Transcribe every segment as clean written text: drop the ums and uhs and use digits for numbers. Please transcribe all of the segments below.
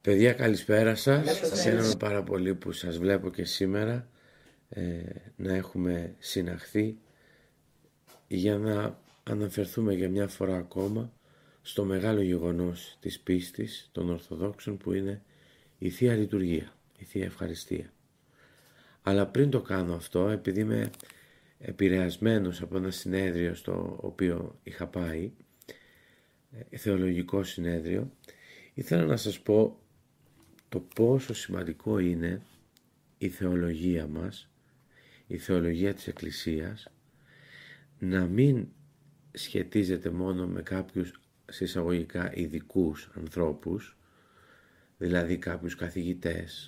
Παιδιά, καλησπέρα σας. Χαίρομαι πάρα πολύ που σας βλέπω και σήμερα, να έχουμε συναχθεί για να αναφερθούμε για μια φορά ακόμα στο μεγάλο γεγονός της πίστης των Ορθοδόξων, που είναι η Θεία Λειτουργία, η Θεία Ευχαριστία. Αλλά πριν το κάνω αυτό, επειδή είμαι επηρεασμένος από ένα συνέδριο στο οποίο είχα πάει, θεολογικό συνέδριο, ήθελα να σας πω το πόσο σημαντικό είναι η θεολογία μας, η θεολογία της Εκκλησίας, να μην σχετίζεται μόνο με κάποιους συσσαγωγικά ειδικούς ανθρώπους, δηλαδή κάποιους καθηγητές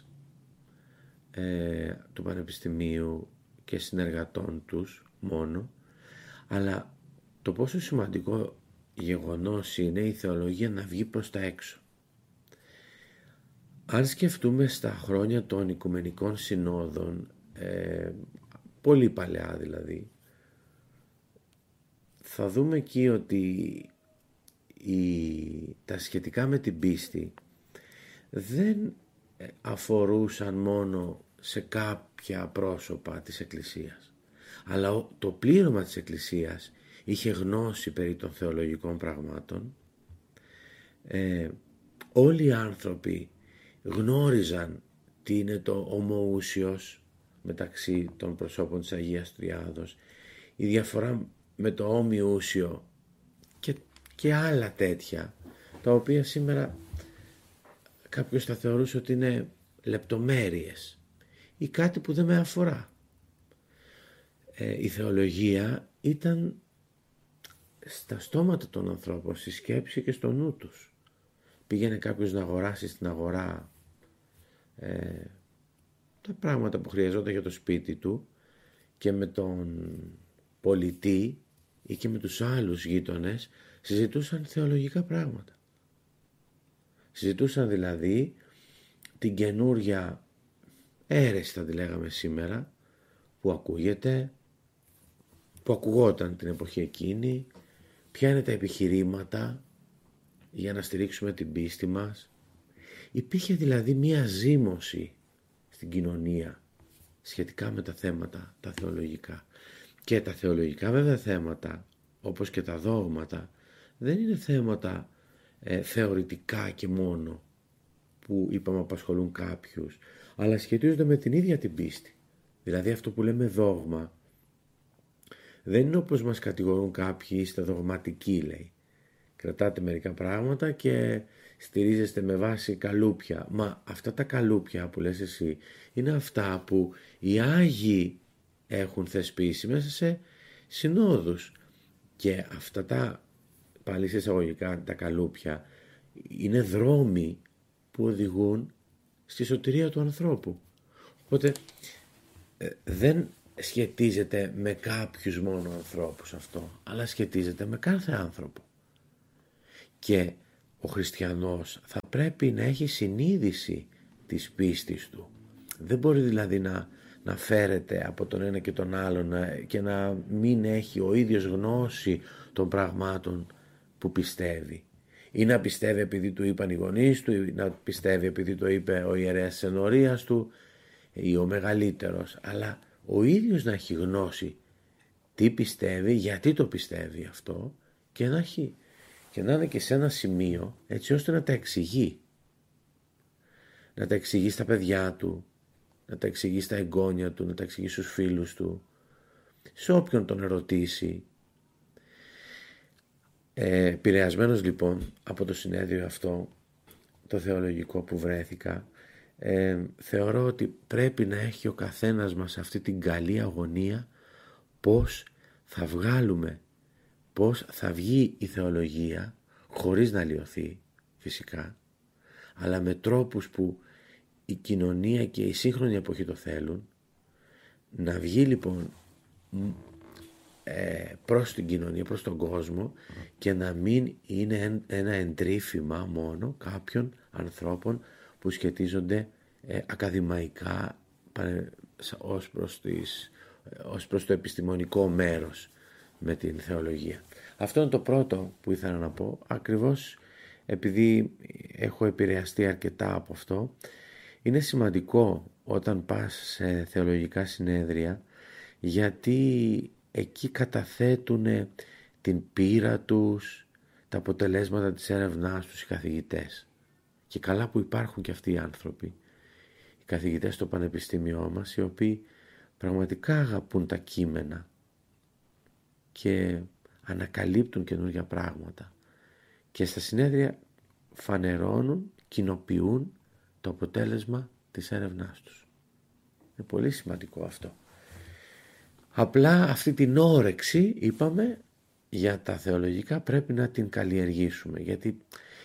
του Πανεπιστημίου και συνεργατών τους μόνο, αλλά το πόσο σημαντικό γεγονός είναι η θεολογία να βγει προς τα έξω. Αν σκεφτούμε στα χρόνια των Οικουμενικών Συνόδων, πολύ παλαιά δηλαδή, θα δούμε εκεί ότι τα σχετικά με την πίστη δεν αφορούσαν μόνο σε κάποια πρόσωπα της Εκκλησίας, αλλά το πλήρωμα της Εκκλησίας είχε γνώση περί των θεολογικών πραγμάτων. Όλοι οι άνθρωποι γνώριζαν τι είναι το ομοούσιος μεταξύ των προσώπων της Αγίας Τριάδος, η διαφορά με το ομοιούσιο και άλλα τέτοια, τα οποία σήμερα κάποιος θα θεωρούσε ότι είναι λεπτομέρειες ή κάτι που δεν με αφορά. Η θεολογία ήταν στα στόματα των ανθρώπων, στη σκέψη και στο νου τους. Πήγαινε κάποιος να αγοράσει στην αγορά τα πράγματα που χρειαζόταν για το σπίτι του, και με τον πολιτή ή και με τους άλλους γείτονες συζητούσαν θεολογικά πράγματα. Συζητούσαν δηλαδή την καινούρια αίρεση, θα τη λέγαμε σήμερα, που ακουγόταν την εποχή εκείνη, ποια είναι τα επιχειρήματα για να στηρίξουμε την πίστη μας. Υπήρχε δηλαδή μία ζήμωση στην κοινωνία σχετικά με τα θέματα τα θεολογικά. Και τα θεολογικά βέβαια θέματα, όπως και τα δόγματα, δεν είναι θέματα θεωρητικά και μόνο, που είπαμε απασχολούν κάποιους, αλλά σχετίζονται με την ίδια την πίστη. Δηλαδή αυτό που λέμε δόγμα δεν είναι όπως μας κατηγορούν κάποιοι, είστε δογματικοί, λέει. Κρατάτε μερικά πράγματα και στηρίζεστε με βάση καλούπια. Μα αυτά τα καλούπια που λες εσύ είναι αυτά που οι Άγιοι έχουν θεσπίσει μέσα σε συνόδους. Και αυτά τα, πάλι σε εισαγωγικά, τα καλούπια είναι δρόμοι που οδηγούν στη σωτηρία του ανθρώπου. Οπότε δεν σχετίζεται με κάποιους μόνο ανθρώπους αυτό, αλλά σχετίζεται με κάθε άνθρωπο. Και ο χριστιανός θα πρέπει να έχει συνείδηση της πίστης του. Δεν μπορεί δηλαδή να φέρεται από τον ένα και τον άλλον και να μην έχει ο ίδιος γνώση των πραγμάτων που πιστεύει. Ή να πιστεύει επειδή του είπαν οι γονείς του, ή να πιστεύει επειδή το είπε ο ιερέας της ενορίας του ή ο μεγαλύτερος. Αλλά ο ίδιος να έχει γνώση τι πιστεύει, γιατί το πιστεύει αυτό, και να είναι και σε ένα σημείο έτσι ώστε να τα εξηγεί. Να τα εξηγεί στα παιδιά του, να τα εξηγεί στα εγγόνια του, να τα εξηγεί στους φίλους του, σε όποιον τον ερωτήσει. Επηρεασμένος λοιπόν από το συνέδριο αυτό, το θεολογικό που βρέθηκα, θεωρώ ότι πρέπει να έχει ο καθένας μας αυτή την καλή αγωνία, πώς θα βγάλουμε, πώς θα βγει η θεολογία, χωρίς να λιωθεί φυσικά, αλλά με τρόπους που η κοινωνία και η σύγχρονη εποχή το θέλουν, να βγει λοιπόν προς την κοινωνία, προς τον κόσμο, και να μην είναι ένα εντρίφημα μόνο κάποιων ανθρώπων που σχετίζονται ακαδημαϊκά ως προς το επιστημονικό μέρος με την θεολογία. Αυτό είναι το πρώτο που ήθελα να πω, ακριβώς επειδή έχω επηρεαστεί αρκετά από αυτό. Είναι σημαντικό όταν πας σε θεολογικά συνέδρια, γιατί εκεί καταθέτουν την πείρα τους, τα αποτελέσματα της έρευνάς τους οι καθηγητές. Και καλά που υπάρχουν και αυτοί οι άνθρωποι, οι καθηγητές στο πανεπιστήμιό μας, οι οποίοι πραγματικά αγαπούν τα κείμενα και ανακαλύπτουν καινούργια πράγματα. Και στα συνέδρια φανερώνουν, κοινοποιούν το αποτέλεσμα της έρευνάς τους. Είναι πολύ σημαντικό αυτό. Απλά αυτή την όρεξη, είπαμε, για τα θεολογικά πρέπει να την καλλιεργήσουμε, γιατί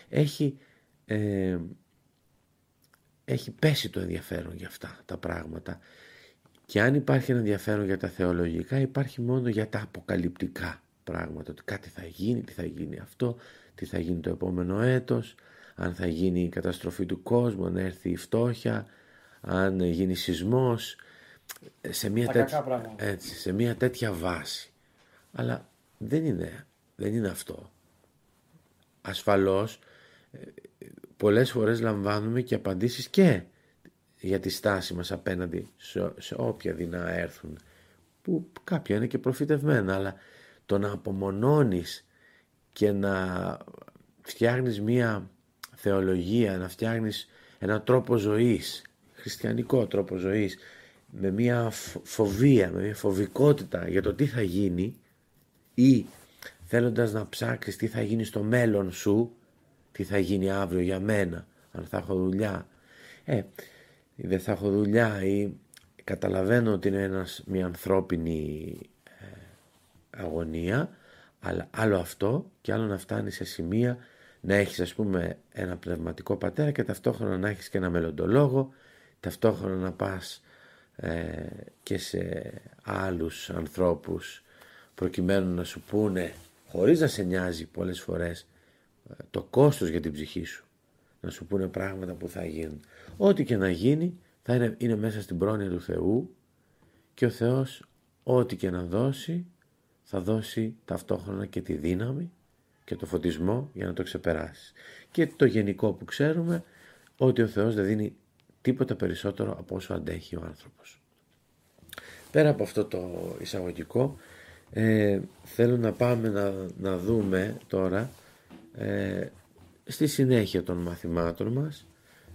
έχει πέσει το ενδιαφέρον για αυτά τα πράγματα. Και αν υπάρχει ένα ενδιαφέρον για τα θεολογικά, υπάρχει μόνο για τα αποκαλυπτικά πράγματα, ότι κάτι θα γίνει, τι θα γίνει αυτό, τι θα γίνει το επόμενο έτος, αν θα γίνει η καταστροφή του κόσμου, αν έρθει η φτώχεια, αν γίνει σεισμός, σε μια τέτοια βάση. Αλλά δεν είναι αυτό. Ασφαλώς πολλές φορές λαμβάνουμε και απαντήσεις και για τη στάση μας απέναντι σε όποια δεινά έρθουν, που κάποια είναι και προφητευμένα, αλλά το να απομονώνεις και να φτιάχνεις μια θεολογία, να φτιάχνεις ένα τρόπο ζωής, χριστιανικό τρόπο ζωής, με μια φοβία, με μια φοβικότητα για το τι θα γίνει, ή θέλοντας να ψάξεις τι θα γίνει στο μέλλον σου, τι θα γίνει αύριο για μένα, αν θα έχω δουλειά, ή δεν θα έχω δουλειά, ή καταλαβαίνω ότι είναι μια ανθρώπινη αγωνία, αλλά άλλο αυτό και άλλο να φτάνεις σε σημεία να έχεις, ας πούμε, ένα πνευματικό πατέρα και ταυτόχρονα να έχεις και ένα μελλοντολόγο, ταυτόχρονα να πας και σε άλλους ανθρώπους προκειμένου να σου πούνε, χωρίς να σε νοιάζει πολλές φορές το κόστος για την ψυχή σου, να σου πούνε πράγματα που θα γίνουν. Ό,τι και να γίνει θα είναι μέσα στην πρόνοια του Θεού, και ο Θεός ό,τι και να δώσει θα δώσει ταυτόχρονα και τη δύναμη και το φωτισμό για να το ξεπεράσεις. Και το γενικό που ξέρουμε, ότι ο Θεός δεν δίνει τίποτα περισσότερο από όσο αντέχει ο άνθρωπος. Πέρα από αυτό το εισαγωγικό, θέλω να πάμε να δούμε τώρα στη συνέχεια των μαθημάτων μας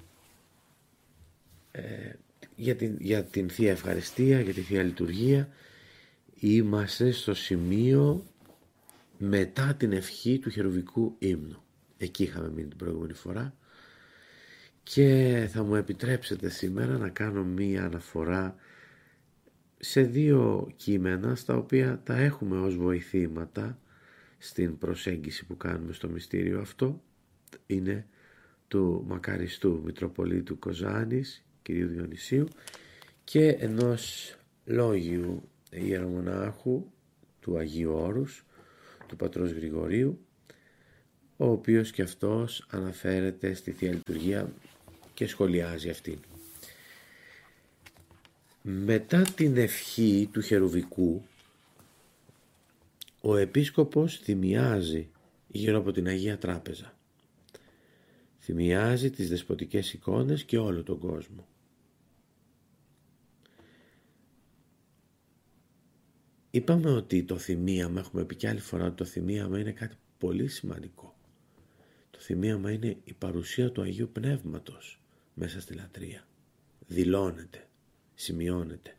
για την Θεία Ευχαριστία, για τη Θεία Λειτουργία. Είμαστε στο σημείο μετά την ευχή του χερουβικού ύμνου. Εκεί είχαμε μείνει την προηγούμενη φορά και θα μου επιτρέψετε σήμερα να κάνω μία αναφορά σε δύο κείμενα στα οποία τα έχουμε ως βοηθήματα στην προσέγγιση που κάνουμε στο μυστήριο αυτό. Είναι του μακαριστού Μητροπολίτου Κοζάνης, κυρίου Διονυσίου, και ενός λόγιου ιερομονάχου του Αγίου Όρους, του πατρός Γρηγορίου, ο οποίος και αυτός αναφέρεται στη Θεία Λειτουργία και σχολιάζει αυτήν. Μετά την ευχή του χερουβικού, ο επίσκοπος θυμιάζει γύρω από την Αγία Τράπεζα. Θυμιάζει τις δεσποτικές εικόνες και όλο τον κόσμο. Είπαμε ότι το θυμίαμα, έχουμε πει και άλλη φορά ότι το θυμίαμα είναι κάτι πολύ σημαντικό. Το θυμίαμα είναι η παρουσία του Αγίου Πνεύματος μέσα στη λατρεία. Δηλώνεται, σημειώνεται.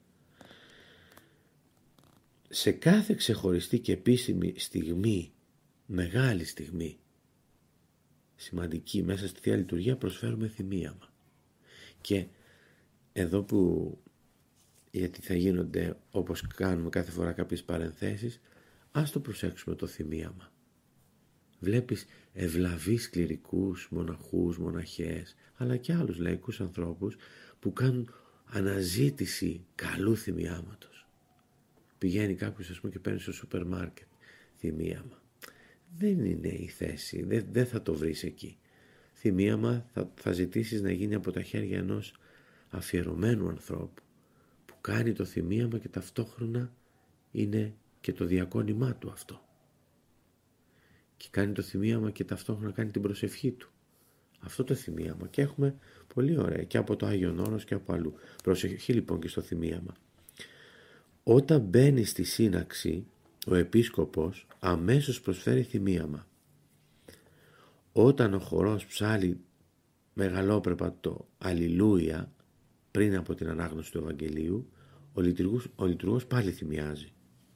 Σε κάθε ξεχωριστή και επίσημη στιγμή, μεγάλη στιγμή, σημαντική μέσα στη Θεία Λειτουργία, προσφέρουμε θυμίαμα. Και εδώ που, γιατί θα γίνονται όπως κάνουμε κάθε φορά κάποιες παρενθέσεις, ας το προσέξουμε το θυμίαμα. Βλέπεις ευλαβείς κληρικούς, μοναχούς, μοναχές, αλλά και άλλους λαϊκούς ανθρώπους που κάνουν αναζήτηση καλού θυμιάματος. Πηγαίνει κάποιος, ας πούμε, και παίρνει στο σούπερ μάρκετ θυμίαμα. Δεν είναι η θέση, δεν θα το βρεις εκεί. Θυμίαμα θα ζητήσεις να γίνει από τα χέρια ενός αφιερωμένου ανθρώπου που κάνει το θυμίαμα και ταυτόχρονα είναι και το διακόνημά του αυτό. Και κάνει το θυμίαμα και ταυτόχρονα κάνει την προσευχή του. αυτό το θυμίαμα και έχουμε πολύ ωραία και από το Άγιον Όρος και από αλλού. Προσοχή λοιπόν και στο θυμίαμα. Όταν μπαίνει στη σύναξη, ο επίσκοπος αμέσως προσφέρει θυμίαμα. Όταν ο χορός ψάλει μεγαλόπρεπα το Αλληλούια πριν από την ανάγνωση του Ευαγγελίου, ο λειτουργός πάλι θυμιάζει.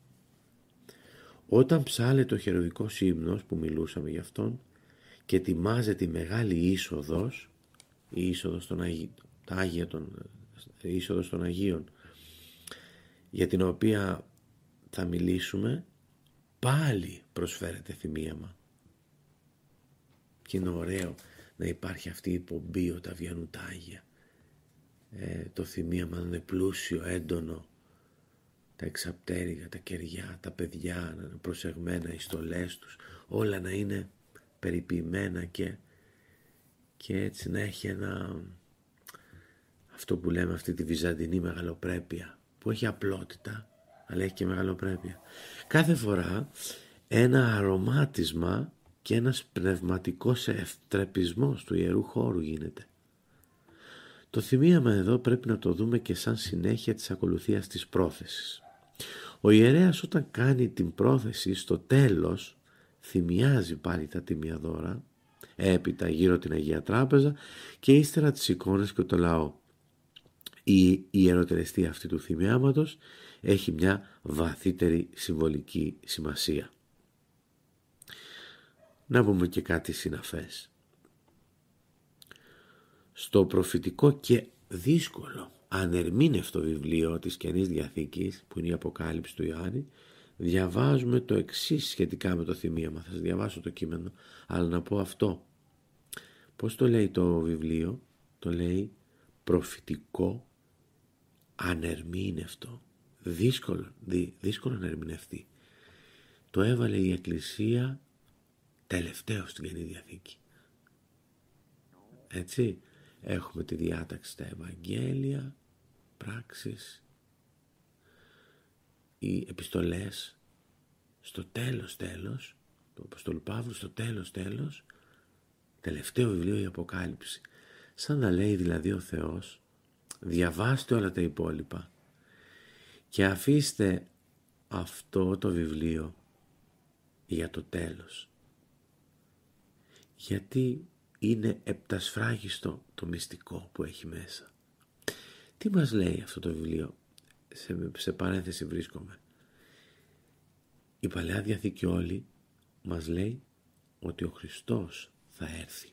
Όταν ψάλεται ο χερουβικός ύμνος που μιλούσαμε γι' αυτόν και ετοιμάζεται η μεγάλη είσοδος, η είσοδος των Αγίων, για την οποία θα μιλήσουμε, πάλι προσφέρεται θυμίαμα. Και είναι ωραίο να υπάρχει αυτή η πομπή όταν βγαίνουν τα Άγια. Το θυμίαμα να είναι πλούσιο, έντονο, τα εξαπτέρυγα, τα κεριά, τα παιδιά να είναι προσεγμένα, οι στολές τους, όλα να είναι περιποιημένα και έτσι να έχει αυτό που λέμε αυτή τη βυζαντινή μεγαλοπρέπεια, που έχει απλότητα αλλά έχει και μεγαλοπρέπεια. Κάθε φορά ένα αρωμάτισμα και ένας πνευματικός ευτρεπισμός του ιερού χώρου γίνεται. Το θυμίαμα εδώ πρέπει να το δούμε και σαν συνέχεια της ακολουθίας της πρόθεσης. Ο ιερέας όταν κάνει την πρόθεση στο τέλος θυμιάζει πάλι τα τίμια δώρα, έπειτα γύρω την Αγία Τράπεζα και ύστερα τις εικόνες και το λαό. Η ιεροτερεστία αυτή του θυμιάματος έχει μια βαθύτερη συμβολική σημασία. Να πούμε και κάτι συναφές. Στο προφητικό και δύσκολο ανερμήνευτο βιβλίο της Καινής Διαθήκης, που είναι η Αποκάλυψη του Ιωάννη, διαβάζουμε το εξής σχετικά με το θυμίαμα. Θα σας διαβάσω το κείμενο, αλλά να πω αυτό. Πώς το λέει το βιβλίο? Το λέει προφητικό ανερμήνευτο. Δύσκολο να ερμηνευτεί. Το έβαλε η Εκκλησία τελευταίο στην Καινή Διαθήκη. Έτσι, έχουμε τη διάταξη στα Ευαγγέλια, πράξεις, οι επιστολές, στο τέλος, του Αποστόλου Παύλου, στο τέλος, τελευταίο βιβλίο η Αποκάλυψη. Σαν να λέει δηλαδή ο Θεός, διαβάστε όλα τα υπόλοιπα και αφήστε αυτό το βιβλίο για το τέλος. Γιατί είναι επτασφράγιστο το μυστικό που έχει μέσα. Τι μας λέει αυτό το βιβλίο? Σε παρένθεση βρίσκομαι. Η Παλαιά Διαθήκη όλη μας λέει ότι ο Χριστός θα έρθει.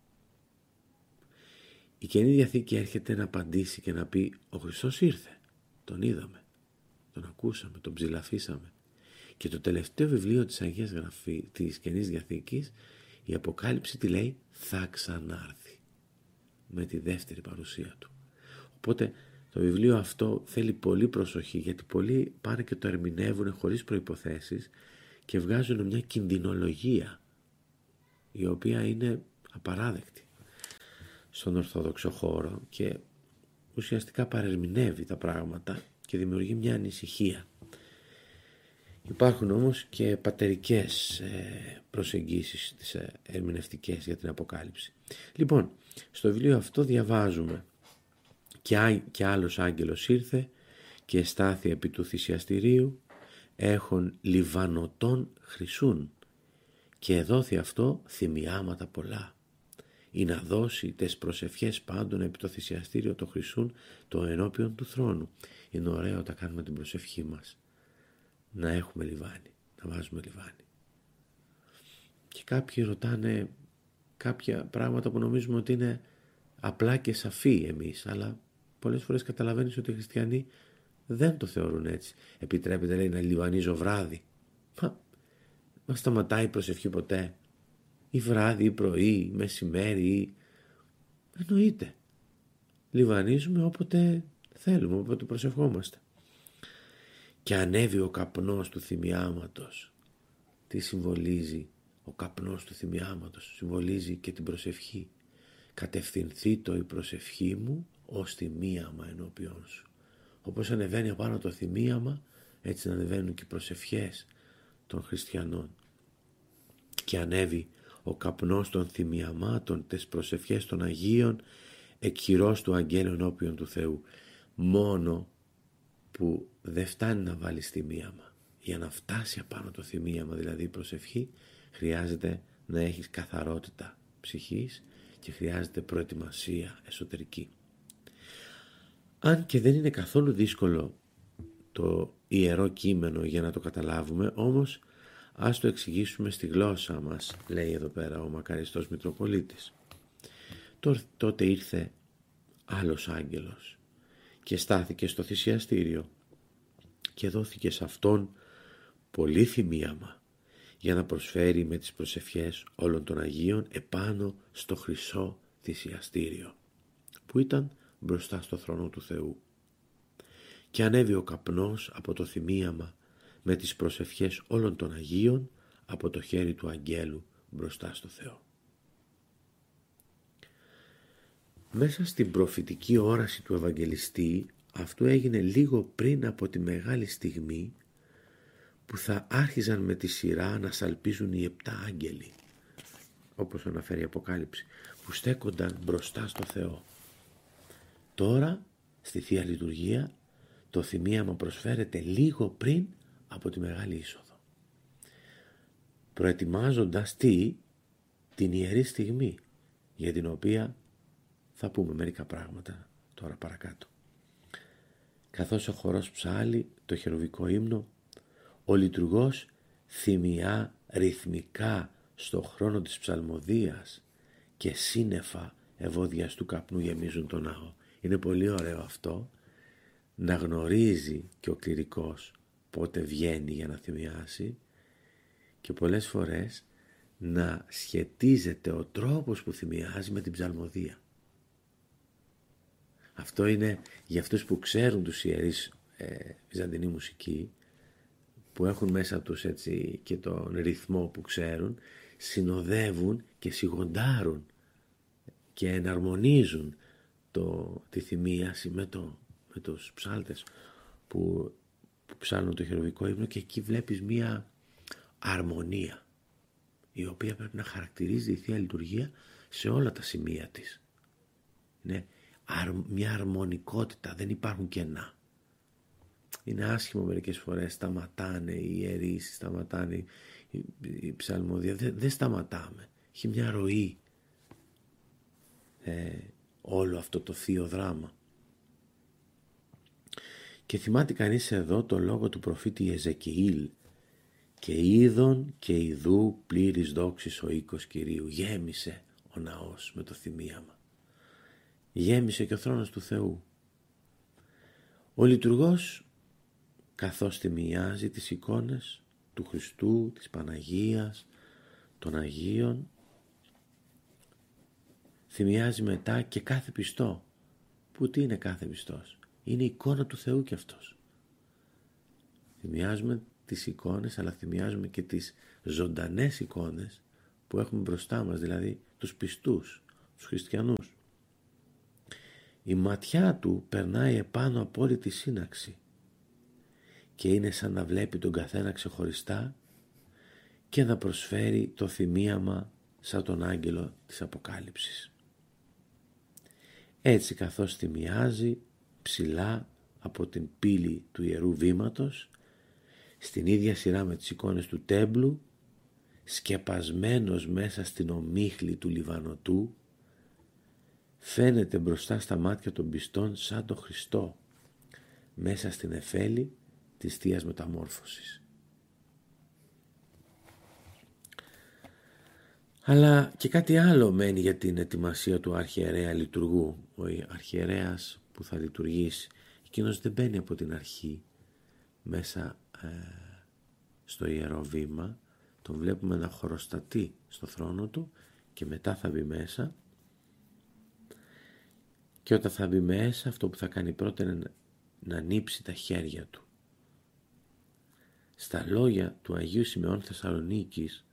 Η Καινή Διαθήκη έρχεται να απαντήσει και να πει ο Χριστός ήρθε, τον είδαμε, τον ακούσαμε, τον ψηλαφίσαμε. Και το τελευταίο βιβλίο της Αγίας Γραφής, της Καινής Διαθήκης, η Αποκάλυψη τι λέει? Θα ξανάρθει με τη δεύτερη παρουσία του. Οπότε το βιβλίο αυτό θέλει πολύ προσοχή, γιατί πολλοί πάνε και το ερμηνεύουν χωρίς προϋποθέσεις και βγάζουν μια κινδυνολογία η οποία είναι απαράδεκτη στον Ορθόδοξο χώρο και ουσιαστικά παρερμηνεύει τα πράγματα και δημιουργεί μια ανησυχία. Υπάρχουν όμως και πατερικές προσεγγίσεις τις ερμηνευτικές για την Αποκάλυψη. Λοιπόν, στο βιβλίο αυτό διαβάζουμε και άλλος άγγελος ήρθε και εστάθη επί του θυσιαστηρίου, έχων λιβανωτών χρυσούν και εδόθη αυτό θυμιάματα πολλά, ή να δώσει τες προσευχές πάντων επί το θυσιαστήριο το χρυσούν το ενώπιον του θρόνου. Είναι ωραίο όταν κάνουμε την προσευχή μας να έχουμε λιβάνι, να βάζουμε λιβάνι. Και κάποιοι ρωτάνε κάποια πράγματα που νομίζουμε ότι είναι απλά και σαφή εμείς, αλλά πολλές φορές καταλαβαίνεις ότι οι χριστιανοί δεν το θεωρούν έτσι. Επιτρέπεται, λέει, να λιβανίζω βράδυ? Μα σταματάει η προσευχή ποτέ? Ή βράδυ ή πρωί ή μεσημέρι ή... Εννοείται. Λιβανίζουμε όποτε θέλουμε, όποτε προσευχόμαστε. Και ανέβει ο καπνός του θυμιάματος. Τι συμβολίζει ο καπνός του θυμιάματος? Συμβολίζει και την προσευχή. Κατευθυνθεί το η προσευχή μου ως θυμίαμα ενώπιόν σου. Όπως ανεβαίνει απάνω το θυμίαμα, έτσι να ανεβαίνουν και οι προσευχές των χριστιανών. Και ανέβει ο καπνός των θυμιαμάτων, τις προσευχές των Αγίων, εκχειρός του αγγέλου ενώπιον του Θεού. Μόνο που δεν φτάνει να βάλεις θυμίαμα. Για να φτάσει απάνω το θυμίαμα, δηλαδή η προσευχή, χρειάζεται να έχεις καθαρότητα ψυχής και χρειάζεται προετοιμασία εσωτερική. Αν και δεν είναι καθόλου δύσκολο το ιερό κείμενο για να το καταλάβουμε, όμως ας το εξηγήσουμε στη γλώσσα μας, λέει εδώ πέρα ο μακαριστός Μητροπολίτης. Τότε ήρθε άλλος άγγελος και στάθηκε στο θυσιαστήριο και δόθηκε σε αυτόν πολύ θυμίαμα για να προσφέρει με τις προσευχές όλων των Αγίων επάνω στο χρυσό θυσιαστήριο που ήταν μπροστά στο θρόνο του Θεού. Και ανέβη ο καπνός από το θυμίαμα με τις προσευχές όλων των Αγίων από το χέρι του αγγέλου μπροστά στο Θεό. Μέσα στην προφητική όραση του Ευαγγελιστή αυτό έγινε λίγο πριν από τη μεγάλη στιγμή που θα άρχιζαν με τη σειρά να σαλπίζουν οι 7 άγγελοι, όπως αναφέρει η Αποκάλυψη, που στέκονταν μπροστά στο Θεό. Τώρα στη Θεία Λειτουργία το θυμίαμα προσφέρεται λίγο πριν από τη Μεγάλη Είσοδο, προετοιμάζοντας την ιερή στιγμή, για την οποία θα πούμε μερικά πράγματα τώρα παρακάτω. Καθώς ο χορός ψάλλει το χερουβικό ύμνο, ο λειτουργός θυμιά ρυθμικά στο χρόνο της ψαλμοδίας και σύννεφα ευώδιας του καπνού γεμίζουν τον ναό. Είναι πολύ ωραίο αυτό, να γνωρίζει και ο κληρικός πότε βγαίνει για να θυμιάσει και πολλές φορές να σχετίζεται ο τρόπος που θυμιάζει με την ψαλμοδία. Αυτό είναι για αυτούς που ξέρουν τους ιερείς βυζαντινή μουσική, που έχουν μέσα τους έτσι και τον ρυθμό που ξέρουν, συνοδεύουν και σιγοντάρουν και εναρμονίζουν τη θυμίαση με τους ψάλτες που ψάλουν το χερουβικό ύμνο, και εκεί βλέπεις μία αρμονία η οποία πρέπει να χαρακτηρίζει τη Θεία Λειτουργία σε όλα τα σημεία της. Είναι μια αρμονικότητα, δεν υπάρχουν κενά. Είναι άσχημο μερικές φορές, σταματάνε οι ιερείς, σταματάνε η ψαλμοδία, δεν σταματάμε. Έχει μια ροή όλο αυτό το θείο δράμα. Και θυμάται κανείς εδώ το λόγο του προφήτη Εζεκιήλ, και είδον και ιδού πλήρης δόξης ο οίκος Κυρίου. Γέμισε ο ναός με το θυμίαμα. Γέμισε και ο θρόνος του Θεού. Ο λειτουργός, καθώς θυμιάζει τις εικόνες του Χριστού, της Παναγίας, των Αγίων, θυμιάζει μετά και κάθε πιστό. Που τι είναι κάθε πιστός? Είναι η εικόνα του Θεού κι αυτός. Θυμιάζουμε τις εικόνες, αλλά θυμιάζουμε και τις ζωντανές εικόνες που έχουμε μπροστά μας, δηλαδή τους πιστούς, τους χριστιανούς. Η ματιά του περνάει επάνω από όλη τη σύναξη και είναι σαν να βλέπει τον καθένα ξεχωριστά και να προσφέρει το θυμίαμα σαν τον άγγελο της Αποκάλυψης. Έτσι, καθώς θυμιάζει ψηλά από την πύλη του Ιερού Βήματος, στην ίδια σειρά με τις εικόνες του τέμπλου, σκεπασμένος μέσα στην ομίχλη του Λιβανοτού, φαίνεται μπροστά στα μάτια των πιστών σαν τον Χριστό, μέσα στην εφέλη της Θείας Μεταμόρφωσης. Αλλά και κάτι άλλο μένει για την ετοιμασία του αρχιερέα λειτουργού. Ο αρχιερέας που θα λειτουργήσει, εκείνος δεν μπαίνει από την αρχή μέσα στο ιερό βήμα, τον βλέπουμε να χοροστατεί στο θρόνο του και μετά θα μπει μέσα, και όταν θα μπει μέσα αυτό που θα κάνει πρώτα είναι να ανοίξει τα χέρια του. Στα λόγια του Αγίου Σιμεών Θεσσαλονίκης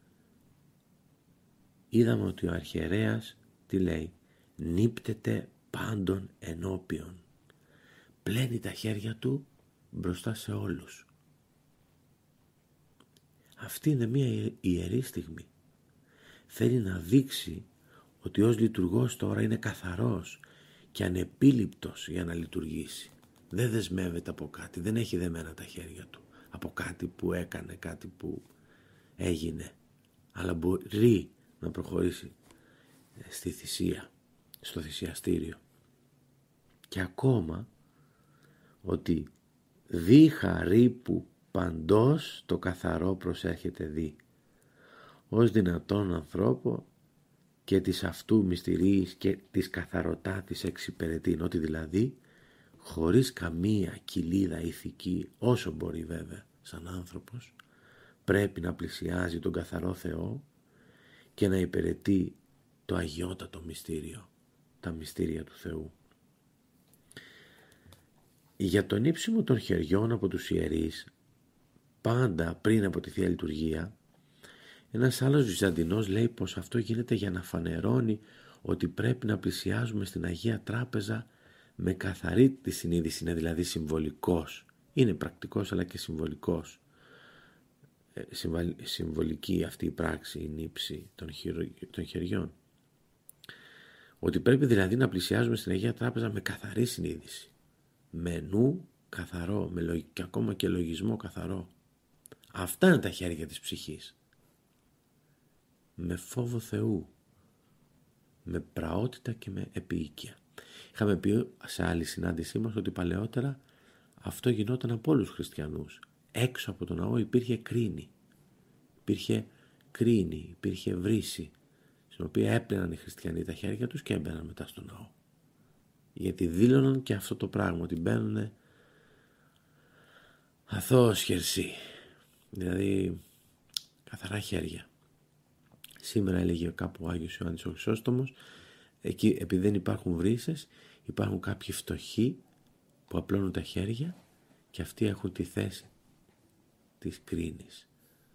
είδαμε ότι ο αρχιερέας τι λέει? Νύπτεται πάντων ενώπιον. Πλένει τα χέρια του μπροστά σε όλους. Αυτή είναι μια ιερή στιγμή. θέλει να δείξει ότι ως λειτουργός τώρα είναι καθαρός και ανεπίληπτος για να λειτουργήσει. Δεν δεσμεύεται από κάτι, δεν έχει δεμένα τα χέρια του από κάτι που έκανε, κάτι που έγινε, αλλά μπορεί να προχωρήσει στη θυσία, στο θυσιαστήριο. Και ακόμα ότι δι χαρίπου παντός το καθαρό προσέρχεται δι, ως δυνατόν ανθρώπο και της αυτού μυστηρίης και της καθαρωτά της εξυπηρετήν, ότι δηλαδή χωρίς καμία κοιλίδα ηθική, όσο μπορεί βέβαια σαν άνθρωπος, πρέπει να πλησιάζει τον καθαρό Θεό και να υπηρετεί το αγιότατο μυστήριο, τα μυστήρια του Θεού. Για τον ύψιμο των χεριών από τους ιερείς, πάντα πριν από τη Θεία Λειτουργία, ένας άλλος Βυζαντινός λέει πως αυτό γίνεται για να φανερώνει ότι πρέπει να πλησιάζουμε στην Αγία Τράπεζα με καθαρή τη συνείδηση, είναι δηλαδή συμβολικός. Είναι πρακτικός αλλά και συμβολικός. Συμβολική αυτή η πράξη, η νύψη των χεριών. Ότι πρέπει δηλαδή να πλησιάζουμε στην Αγία Τράπεζα με καθαρή συνείδηση. Με νου καθαρό, και ακόμα και λογισμό καθαρό. Αυτά είναι τα χέρια της ψυχής. Με φόβο Θεού, με πραότητα και με επίοικια. Είχαμε πει σε άλλη συνάντησή μας ότι παλαιότερα αυτό γινόταν από όλους τους χριστιανούς. Έξω από τον ναό υπήρχε κρίνη. Υπήρχε βρύση, στην οποία έπλαιναν οι χριστιανοί τα χέρια τους και έμπαιναν μετά στον ναό. Γιατί δήλωναν και αυτό το πράγμα, ότι μπαίνουν αθώος χερσί, δηλαδή καθαρά χέρια. Σήμερα έλεγε κάπου ο Άγιος Ιωάννης ο Χρυσόστομος, εκεί επειδή δεν υπάρχουν βρύσες, υπάρχουν κάποιοι φτωχοί που απλώνουν τα χέρια και αυτοί έχουν τη θέση της κρίνης.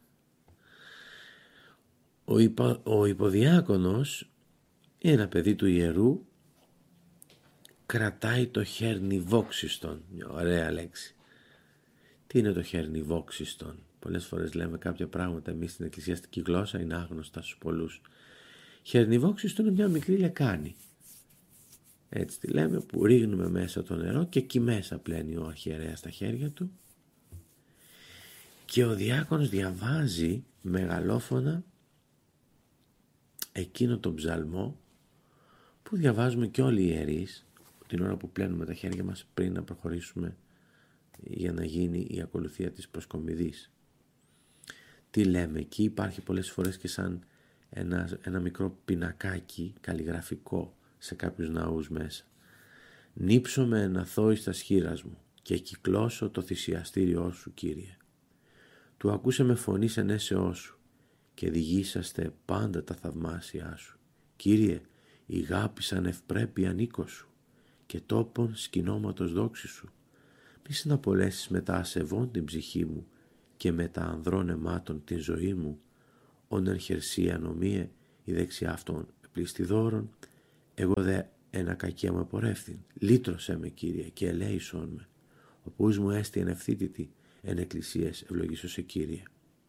Ο υποδιάκονος, ένα παιδί του ιερού, κρατάει το χερνιβόξιστον. Μια ωραία λέξη. Τι είναι το χερνιβόξιστον? Πολλές φορές λέμε κάποια πράγματα εμείς στην εκκλησιαστική γλώσσα, είναι άγνωστα στους πολλούς. Χερνιβόξιστον είναι μια μικρή λεκάνη. Έτσι τη λέμε, που ρίχνουμε μέσα το νερό και εκεί μέσα πλένει ο αρχιερέας τα χέρια του και ο διάκονος διαβάζει μεγαλόφωνα εκείνο τον ψαλμό που διαβάζουμε και όλοι οι ιερείς την ώρα που πλένουμε τα χέρια μας πριν να προχωρήσουμε για να γίνει η ακολουθία της προσκομιδής. Τι λέμε εκεί? Υπάρχει πολλές φορές και σαν ένα μικρό πινακάκι καλλιγραφικό σε κάποιους ναούς μέσα. «Νύψω με ένα θόης τα σχήρας μου και κυκλώσω το θυσιαστήριό σου, Κύριε. Του ακούσε με φωνή ενέσεώς σου και διηγήσαστε πάντα τα θαυμάσια σου. Κύριε, ηγάπησαν ευπρέπεια νίκο σου και τόπον σκηνώματος δόξη σου. Μη συναπολέσεις μετά ασεβών την ψυχή μου και μετά ανδρών αιμάτων την ζωή μου. Όνερ χερσία νομίε η δεξιά αυτών πλήστη δώρων. Εγώ δε ένα κακία μου απορρεύθην. Λύτρωσέ με, Κύριε, και ελέησόν με. Ο πούς μου έστι εν ευθύτητη εν εκκλησίες ευλογήσω σε, Κύριε».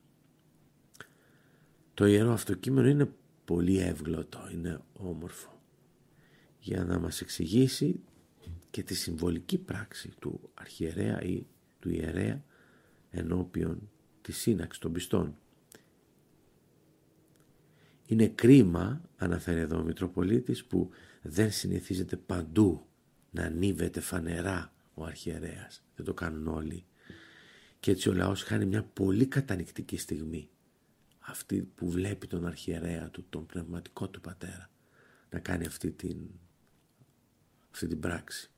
Το ιερό αυτό κείμενο είναι πολύ εύγλωτο, είναι όμορφο, για να μας εξηγήσει και τη συμβολική πράξη του αρχιερέα ή του ιερέα ενώπιον της σύναξης των πιστών. Είναι κρίμα, αναφέρει εδώ ο Μητροπολίτης, που δεν συνηθίζεται παντού να ανίβεται φανερά ο αρχιερέας. Δεν το κάνουν όλοι. Και έτσι ο λαός χάνει μια πολύ κατανυκτική στιγμή, αυτή που βλέπει τον αρχιερέα του, τον πνευματικό του πατέρα, να κάνει αυτή την πράξη.